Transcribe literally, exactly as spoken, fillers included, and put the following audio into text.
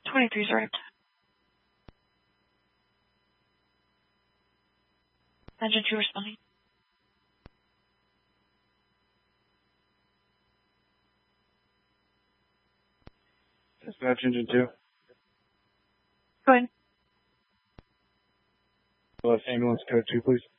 twenty-three's right. Engine two responding. Dispatch engine two. Go ahead. Plus ambulance code two, please.